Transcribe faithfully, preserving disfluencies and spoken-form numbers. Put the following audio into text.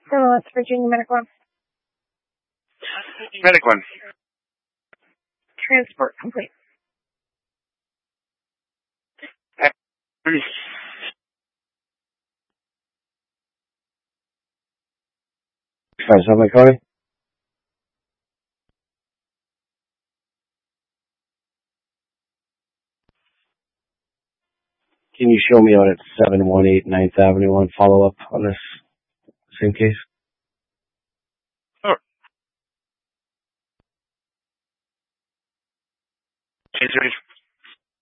Hello, it's Virginia Medical. Medic one. Transport complete. Five seven, Cody. Can you show me out at seven one eight ninth Avenue on follow up on this same case? Oh. Case